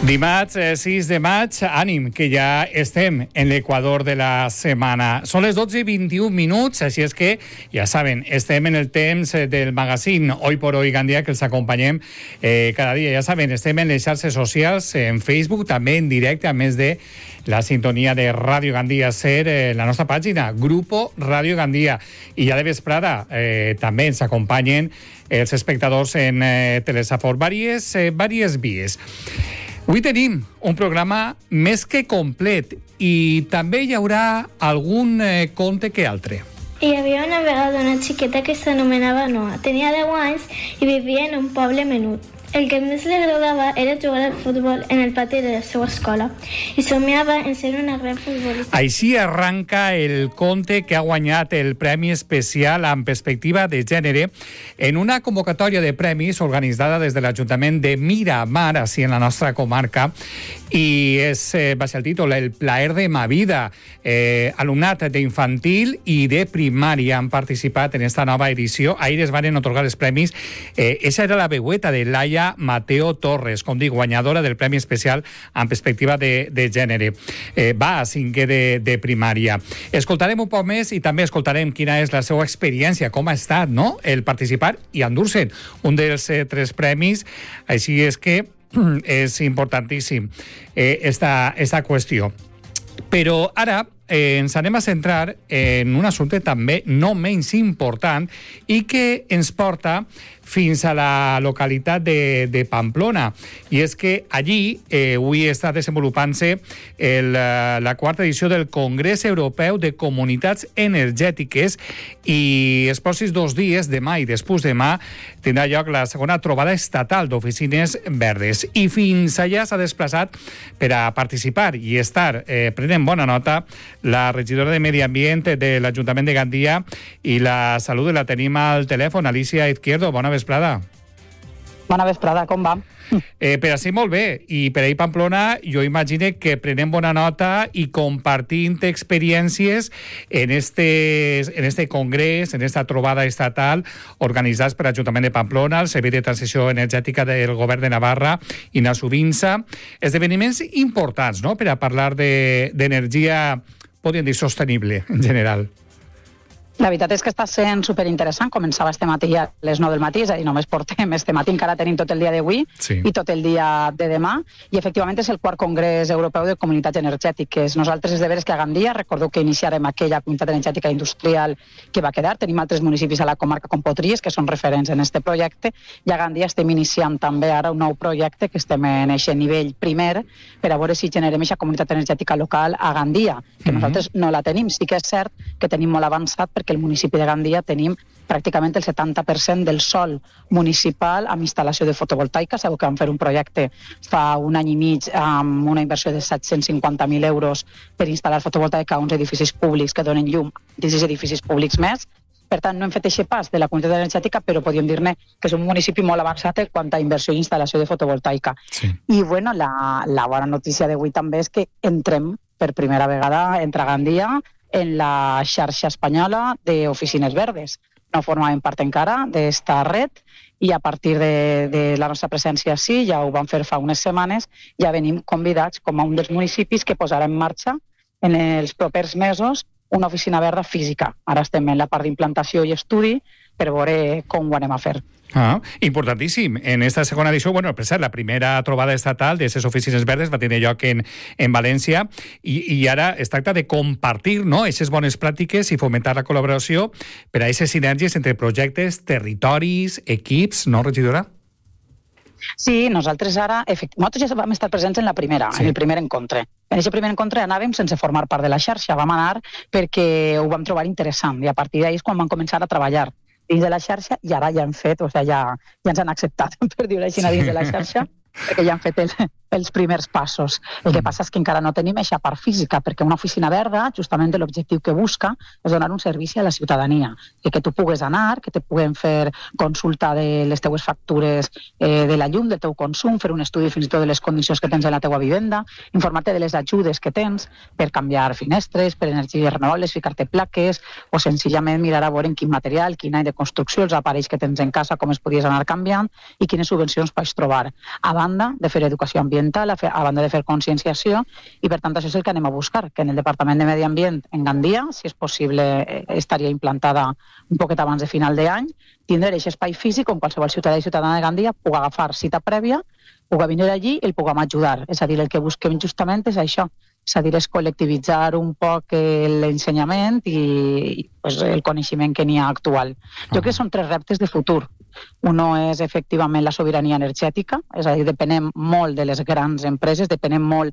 Dimarts 6 de maig, ànim, que ja estem en l'equador de la setmana. Són les 12:21, així és que, ja saben, estem en el temps del magazín Hoy por Hoy Gandia, que els acompanyem cada dia. Ja saben, estem en les xarxes socials, en Facebook, també en directe, a més de la sintonia de Ràdio Gandia Ser, la nostra pàgina, Grupo Ràdio Gandia. I ja de vesprada també ens acompanyen els espectadors en Telesafor. Vàries vies. Avui tenim un programa més que complet i també hi haurà algun conte que altre. Hi havia una vegada una xiqueta que s'anomenava Noa. Tenia 10 anys i vivia en un poble menut. El que més li agradava era jugar al futbol en el pati de la seva escola i somiava en ser una gran futbolista. Així arranca el conte que ha guanyat el Premi Especial en Perspectiva de Gènere en una convocatòria de premis organitzada des de l'Ajuntament de Miramar, així en la nostra comarca, i va ser el títol El plaer de ma vida. Alumnat d'infantil i de primària han participat en esta nova edició. Ahir es van atorgar els premis. Esa era la veueta de Laia Mateo Torres, com dic, guanyadora del Premi Especial en Perspectiva de Gènere. Va a 5è de primària. Escoltarem un poc més i també escoltarem quina és la seva experiència, com ha estat, no?, el participar i endur-se'n un dels 3 premis. Així és que és importantíssim esta qüestió. Però ara ens anem a centrar en un assumpte també no menys important i que ens porta fins a la localitat de Pamplona. I és que allí avui està desenvolupant-se la 4ª edició del Congrés Europeu de Comunitats Energètiques i els pròxims 2 dies, demà i després demà, tindrà lloc la 2ª trobada estatal d'oficines verdes. I fins allà s'ha desplaçat per a participar i estar prenent bona nota la regidora de Medi Ambient de l'Ajuntament de Gandia i la Salut la tenim al telèfon. Alicia Izquierdo, bona vesprada. Bona vesprada, com va? Per així molt bé, i per ahir Pamplona jo imagino que prenem bona nota i compartint experiències en este congrés, en esta trobada estatal organitzats per l'Ajuntament de Pamplona, el Servei de Transició Energètica del Govern de Navarra i Nasubinsa, esdeveniments importants, no?, per a parlar d'energia, podríem dir, sostenible en general. La veritat és que està sent superinteressant. Començava este matí a les 9 del matí, és a dir, només portem este matí, encara tenim tot el dia d'avui i tot el dia de demà, i efectivament és el 4º Congrés Europeu de Comunitats Energètiques. Nosaltres, és de veres que a Gandia, recordeu que iniciarem aquella comunitat energètica industrial que va quedar, tenim altres municipis a la comarca com Potries, que són referents en este projecte, i a Gandia estem iniciant també ara un nou projecte que estem en aquest nivell primer per a veure si generem aquesta comunitat energètica local a Gandia, que nosaltres no la tenim. Sí que és cert que tenim molt avançat perquè el municipi de Gandia tenim pràcticament el 70% del sòl municipal amb instal·lació de fotovoltaica. Sabeu que vam fer un projecte fa un any i mig amb una inversió de 750.000 euros per instal·lar fotovoltaica a uns edificis públics que donen llum, 16 edificis públics més. Per tant, no hem fet aquest pas de la comunitat energètica, però podríem dir-ne que és un municipi molt avançat en quant a inversió i instal·lació de fotovoltaica. Sí. I bueno, la bona notícia d'avui també és que entrem per primera vegada entre Gandia en la xarxa espanyola d'oficines verdes. No formàvem part encara d'esta red i a partir de la nostra presència així, ja ho vam fer fa unes setmanes, ja venim convidats com a un dels municipis que posarà en marxa en els propers mesos una oficina verda física. Ara estem en la part d'implantació i estudi per veure com ho anem a fer. Importantíssim. En esta segona edició, per cert, la primera trobada estatal d'aquestes oficines verdes va tenir lloc en València i ara es tracta de compartir, no?, aquestes bones pràctiques i fomentar la col·laboració per a aquestes sinergies entre projectes, territoris, equips, no, regidora? Sí, nosaltres ara... Nosaltres ja vam estar presents en la primera, en el primer encontre. En aquest primer encontre anàvem sense formar part de la xarxa. Vam anar perquè ho vam trobar interessant i a partir d'ahir és quan vam començar a treballar dins de la xarxa i ara ja hem fet, ja ens han acceptat, per dir-ho així, dins de la xarxa, perquè ja han fet els primers passos. El que passa és que encara no tenim aquesta part física, perquè una oficina verda, justament l'objectiu que busca és donar un servici a la ciutadania, que tu pugues anar, que te puguen fer consulta de les teues factures de la llum, del teu consum, fer un estudi fins i tot de les condicions que tens en la teua vivenda, informar-te de les ajudes que tens per canviar finestres, per energies renovables, ficar-te plaques, o senzillament mirar a veure en quin material, quin any de construcció, els aparells que tens en casa, com es podies anar canviant i quines subvencions pots trobar. A banda de fer educació ambiental ambiental, a banda de fer conscienciació, i per tant això és el que anem a buscar, que en el Departament de Medi Ambient en Gandia, si és possible, estaria implantada un poquet abans de final d'any, tindre aquest espai físic on qualsevol ciutadà i ciutadana de Gandia pugui agafar cita prèvia, pugui venir allí i el puguem ajudar. És a dir, el que busquem justament és això, és a dir, és col·lectivitzar un poc l'ensenyament i pues, el coneixement que n'hi ha actual. Jo crec que són 3 reptes de futur. Uno és efectivament la sobirania energètica, és a dir, depenem molt de les grans empreses, depenem molt,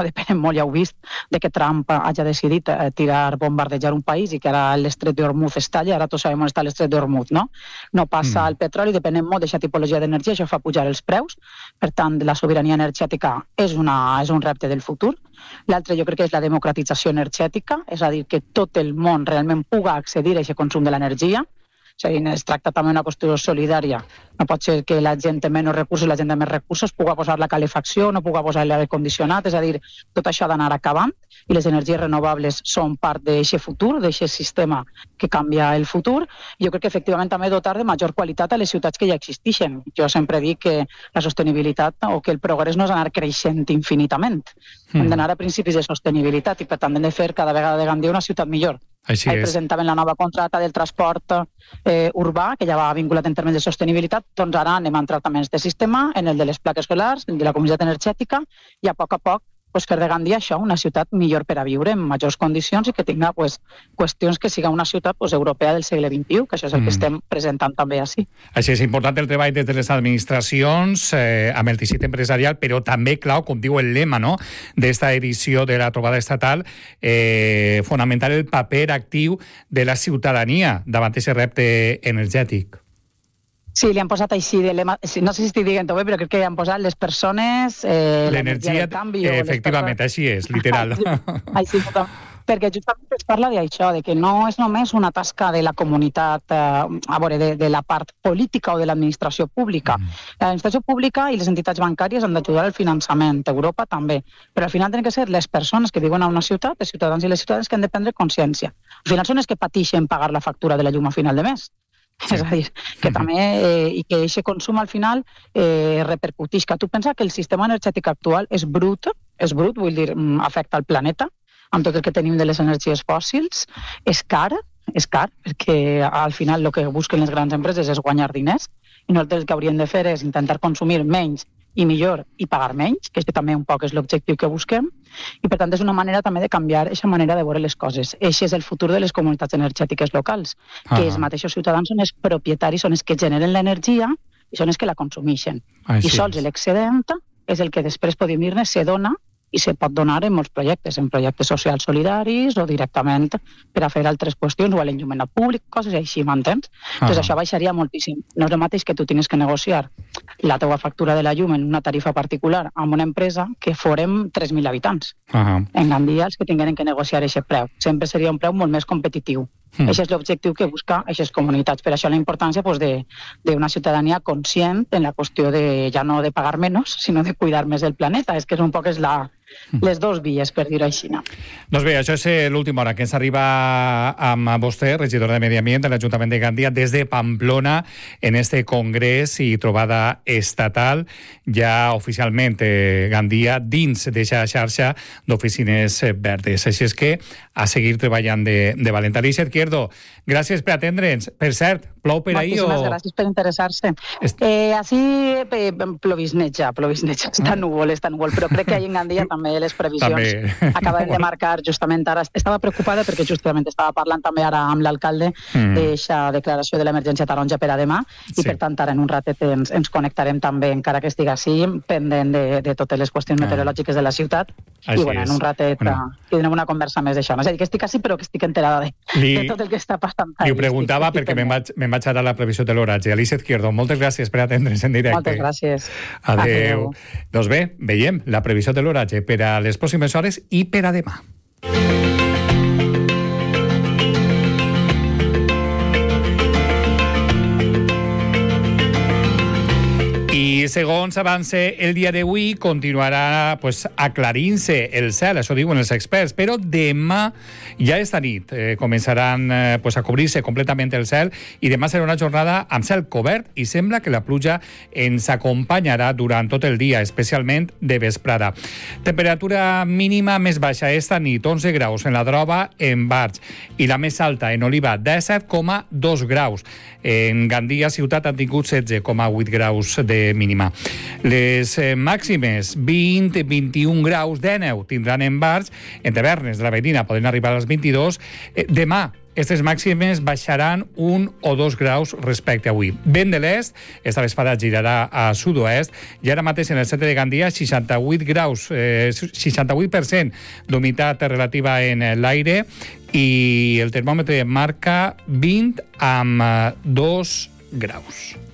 ja ho vist, de que Trump hagi decidit bombardejar un país i que ara l'estret d'Hormuz es talla, ara tots sabem on està l'estret d'Hormuz, no? No passa el petroli, depenem molt d'aquesta tipologia d'energia, això fa pujar els preus, per tant, la sobirania energètica és un repte del futur. L'altre jo crec que és la democratització energètica, és a dir, que tot el món realment pugui accedir a aquest consum de l'energia. O sigui, es tracta també d'una qüestió solidària. No pot ser que la gent té menys recursos i la gent té més recursos pugui posar la calefacció, no pugui posar l'aire condicionat, és a dir, tot això ha d'anar acabant i les energies renovables són part d'aquest futur, d'aquest sistema que canvia el futur. Jo crec que efectivament també dotar de major qualitat a les ciutats que ja existeixen. Jo sempre dic que la sostenibilitat o que el progrés no és anar creixent infinitament. Hem d'anar a principis de sostenibilitat i per tant hem de fer cada vegada de Gandia una ciutat millor. Així és. Presentaven la nova contracta del transport urbà, que ja va vinculat en termes de sostenibilitat, doncs ara anem a entrar també en aquest sistema, en el de les plaques solars, de la comunitat energètica, i a poc fer de Gandia això, una ciutat millor per a viure, en majors condicions i que tinga qüestions que siga una ciutat europea del segle XXI, que això és el que estem presentant també així. Així és important el treball des de les administracions amb el teixit empresarial, però també, clar, com diu el lema d'esta edició de la trobada estatal, fonamentar el paper actiu de la ciutadania davant aquest repte energètic. Sí, li han posat així de lema, no sé si estic dient-ho bé, però crec que li han posat les persones, l'energia del canvi. Efectivament, així és, literal. Així, perquè justament es parla d'això, de que no és només una tasca de la comunitat, de la part política o de l'administració pública. L'administració pública i les entitats bancàries han d'ajudar al finançament, Europa també, però al final tenen que ser les persones que viuen a una ciutat, els ciutadans i les ciutadanes que han de prendre consciència. Al final són els que pateixen pagar la factura de la llum a final de mes. Sí. És a dir, que també, i que aquest consum al final repercuteix. Que tu pensa que el sistema energètic actual és brut, vull dir, afecta el planeta, amb tot el que tenim de les energies fòssils, és car, perquè al final el que busquen les grans empreses és guanyar diners, i nosaltres el que hauríem de fer és intentar consumir menys i millor i pagar menys, que també un poc és l'objectiu que busquem, i per tant és una manera també de canviar aquesta manera de veure les coses. Aquest és el futur de les comunitats energètiques locals, que els mateixos ciutadans són els propietaris, són els que generen l'energia i són els que la consumeixen. I sols l'excedent és el que després podem dir-ne se dona i se pot donar en molts projectes, en projectes socials solidaris o directament per a fer altres qüestions o a l'enllumenat públic, coses així, m'entens? Doncs això baixaria moltíssim. No és el mateix que tu tens que negociar la teva factura de la llum en una tarifa particular amb una empresa que forem 3.000 habitants. En Gandia, els que tingueren que negociar aquest preu. Sempre seria un preu molt més competitiu. Això és l'objectiu que busca aquestes comunitats. Per això la importància d'una ciutadania conscient en la qüestió de ja no de pagar menys, sinó de cuidar més del planeta. És que és un poc les dues vies, per dir-ho així. Doncs bé, això és l'última hora que ens arriba amb vostè, regidor de Medi Ambient de l'Ajuntament de Gandia, des de Pamplona, en este congrés i trobada estatal, ja oficialment Gandia dins d'aquesta xarxa d'oficines verdes. Així és que a seguir treballant de valent. Alicia Izquierdo, gràcies per atendre'ns. Per cert, plou per ahí o...? Moltíssimes gràcies per interessar-se. Així plovisneja. Està núvol, però crec que ahí en Gandia també les previsions acaben de marcar justament ara. Estava preocupada perquè justament estava parlant també ara amb l'alcalde d'aquesta declaració de l'emergència taronja per a demà i per tant ara en un ratet ens connectarem també, encara que estigui així, pendent de totes les qüestions meteorològiques de la ciutat i en un ratet tindrem una conversa més d'això. És a dir, que estic així però que estic enterada de tot el que està passant. Li ho preguntava perquè me'n vaig ara a la previsió de l'oratge. Alicia Izquierdo, moltes gràcies per atendre's en directe. Moltes gràcies. Adéu. Doncs bé, veiem la previsió de l'oratge per a les pròximes hores i per a demà. I Segons avance el dia d'avui, continuarà aclarint-se el cel, això diuen els experts, però demà, ja esta nit, començaran a cobrir-se completament el cel i demà serà una jornada amb cel cobert i sembla que la pluja ens acompanyarà durant tot el dia, especialment de vesprada. Temperatura mínima més baixa esta nit, 11 graus en la Droba, en Barx, i la més alta en Oliva, 17,2 graus. En Gandia ciutat han tingut 16,8 graus de mínima. Les màximes, 20-21 graus, 19 tindran en Barx, en Tavernes de la Veïna poden arribar als 22. Demà, aquestes màximes baixaran 1 o 2 graus respecte a avui. Vent de l'est, esta vesprada girarà a sud-oest, i ara mateix en el centre de Gandia 68 graus, 68% d'humitat relativa en l'aire, i el termòmetre marca 20 amb 2 graus.